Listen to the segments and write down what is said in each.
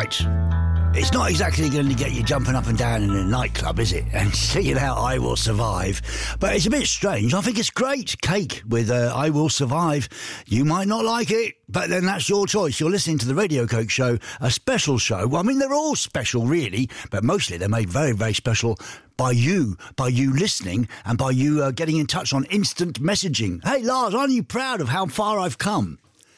Right. It's not exactly going to get you jumping up and down in a nightclub, is it? And singing out I Will Survive. But it's a bit strange. I think it's great. Cake with I Will Survive. You might not like it, but then that's your choice. You're listening to the Radio Coke Show, a special show. Well, I mean, they're all special, really, but mostly they're made very, very special by you listening and by you getting in touch on instant messaging. Hey, Lars, aren't you proud of how far I've come?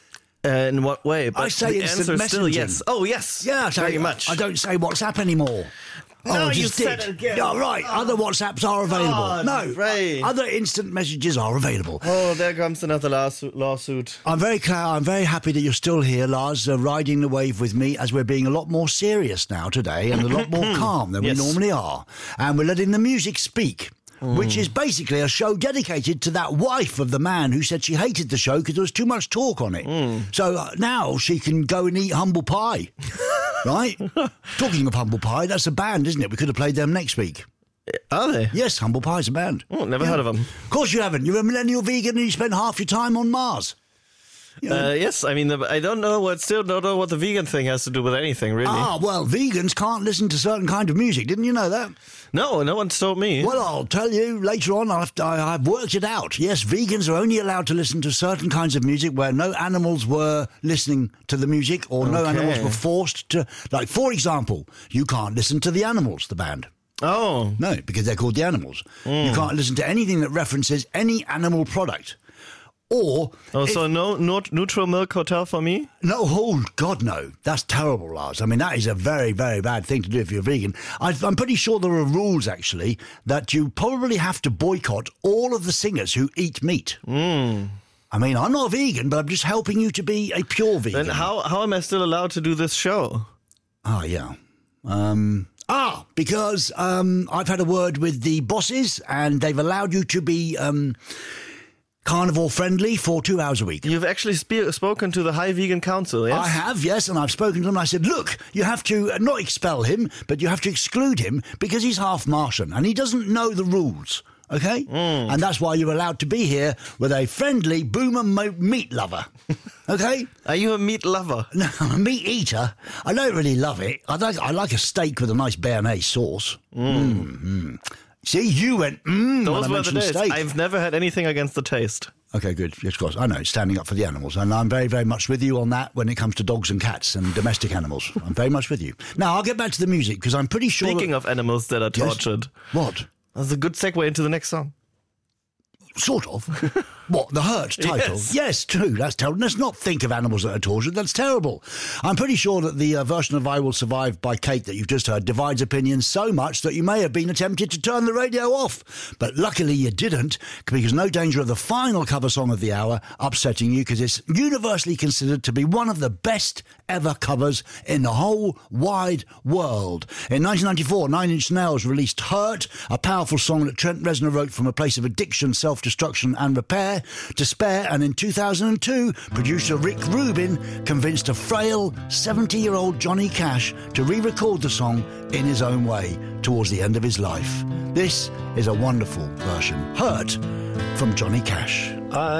In what way? But I say the instant answer is still messaging. yes. Oh, yes. Yeah, very much. I don't say WhatsApp anymore. No, you just said did. it again. Yeah, right. Other WhatsApps are available. Oh, no, right. other instant messages are available. Oh, there comes another lawsuit. I'm very happy that you're still here, Lars, riding the wave with me as we're being a lot more serious now today and a lot more calm than Yes. we normally are. And we're letting the music speak. Which is basically a show dedicated to that wife of the man who said she hated the show because there was too much talk on it. So now she can go and eat humble pie, right? Talking of humble pie, that's a band, isn't it? We could have played them next week. Are they? Yes, humble pie's a band. Oh, never heard of them. Of course you haven't. You're a millennial vegan and you spend half your time on Mars. Yes, I mean, I don't know what the vegan thing has to do with anything, really. Ah, well, vegans can't listen to certain kind of music. Didn't you know that? No one's told me. Well, I'll tell you later on. I've worked it out. Yes, vegans are only allowed to listen to certain kinds of music where no animals were listening to the music or no animals were forced to. Like, for example, you can't listen to the Animals, the band. Oh. No, because they're called the Animals. You can't listen to anything that references any animal product. Or... so no neutral milk hotel for me? No, oh, God, no. That's terrible, Lars. I mean, that is a very, very bad thing to do if you're vegan. I'm pretty sure there are rules, actually, that you probably have to boycott all of the singers who eat meat. I mean, I'm not a vegan, but I'm just helping you to be a pure vegan. Then how am I still allowed to do this show? Oh, yeah. Because I've had a word with the bosses, and they've allowed you to be... carnivore friendly for 2 hours a week. You've actually spoken to the High Vegan Council, yes? I have, yes, and I've spoken to them. I said, look, you have to not expel him, but you have to exclude him because he's half Martian and he doesn't know the rules, okay? And that's why you're allowed to be here with a friendly boomer meat lover, okay? Are you a meat lover? No, I'm a meat eater. I don't really love it. I like a steak with a nice béarnaise sauce. See, you went, Those were the days. steak. I've never had anything against the taste. Okay, good. Yes, of course. I know, standing up for the animals. And I'm very, very much with you on that when it comes to dogs and cats and domestic animals. I'm very much with you. Now, I'll get back to the music because I'm pretty sure... Speaking of animals that are tortured. What? That's a good segue into the next song. Sort of. What, the Hurt title? Yes, true. That's terrible. Let's not think of animals that are tortured. That's terrible. I'm pretty sure that the version of I Will Survive by Cake that you've just heard divides opinions so much that you may have been tempted to turn the radio off. But luckily you didn't, because no danger of the final cover song of the hour upsetting you, because it's universally considered to be one of the best ever covers in the whole wide world. In 1994, Nine Inch Nails released Hurt, a powerful song that Trent Reznor wrote from a place of addiction, self-destruction and despair, and in 2002, producer Rick Rubin convinced a frail 70-year-old Johnny Cash to re-record the song in his own way towards the end of his life. This is a wonderful version. Hurt from Johnny Cash.